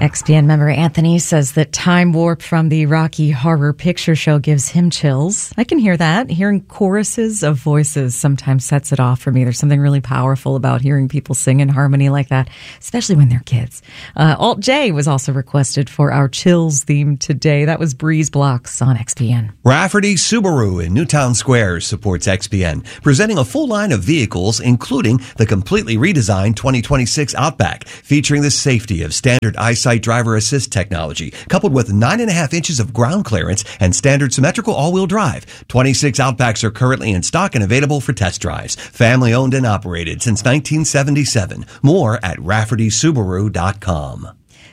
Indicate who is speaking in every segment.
Speaker 1: XPN member Anthony says that time warp from the Rocky Horror Picture Show gives him chills. I can hear that. Hearing choruses of voices sometimes sets it off for me. There's something really powerful about hearing people sing in harmony like that, especially when they're kids. Alt J was also requested for our chills theme today. That was Breeze Blocks on XPN.
Speaker 2: Rafferty Subaru in Newtown Square supports XPN, presenting a full line of vehicles, including the completely redesigned 2026 Outback, featuring the safety of standard EyeSight driver assist technology, coupled with 9.5 inches of ground clearance and standard symmetrical all-wheel drive. 26 Outbacks are currently in stock and available for test drives. Family owned and operated since 1977. More at RaffertySubaru.com.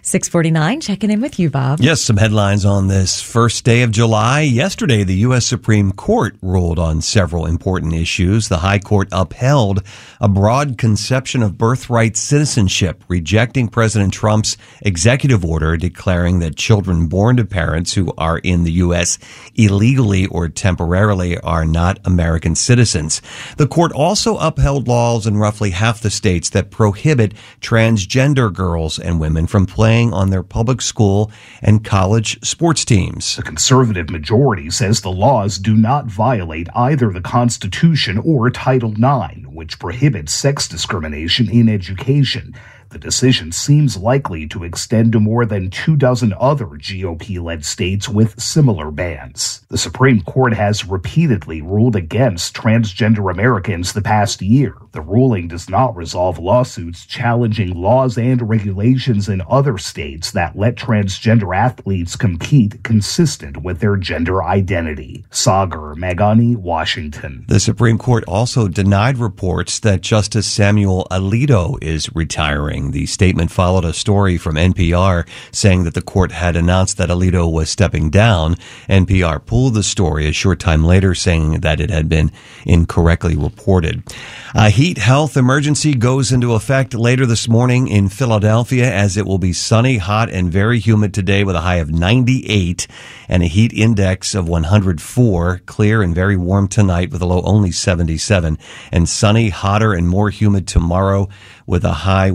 Speaker 1: 6:49, checking in with you, Bob.
Speaker 2: Yes, some headlines on this first day of July. Yesterday, the U.S. Supreme Court ruled on several important issues. The High Court upheld a broad conception of birthright citizenship, rejecting President Trump's executive order declaring that children born to parents who are in the U.S. illegally or temporarily are not American citizens. The court also upheld laws in roughly half the states that prohibit transgender girls and women from playing on their public school and college sports teams.
Speaker 3: The conservative majority says the laws do not violate either the Constitution or Title IX, which prohibits sex discrimination in education. The decision seems likely to extend to more than 24 other GOP-led states with similar bans. The Supreme Court has repeatedly ruled against transgender Americans the past year. The ruling does not resolve lawsuits challenging laws and regulations in other states that let transgender athletes compete consistent with their gender identity. Sagar Magani, Washington.
Speaker 2: The Supreme Court also denied reports that Justice Samuel Alito is retiring. The statement followed a story from NPR saying that the court had announced that Alito was stepping down. NPR pulled the story a short time later, saying that it had been incorrectly reported. A heat health emergency goes into effect later this morning in Philadelphia, as it will be sunny, hot, and very humid today with a high of 98 and a heat index of 104. Clear and very warm tonight with a low only 77, and sunny, hotter, and more humid tomorrow with a high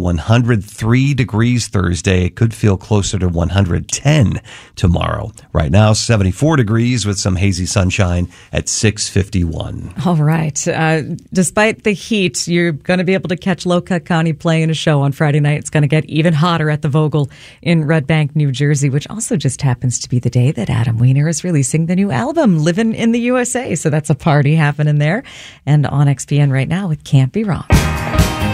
Speaker 2: 103 degrees Thursday. It could feel closer to 110 tomorrow. Right now, 74 degrees with some hazy sunshine at 6:51.
Speaker 1: All right. Despite the heat, you're going to be able to catch Lowcut County playing a show on Friday night. It's going to get even hotter at the Vogel in Red Bank, New Jersey, which also just happens to be the day that Adam Weiner is releasing the new album, Livin' in the USA. So that's a party happening there. And on XPN right now with Can't Be Wrong.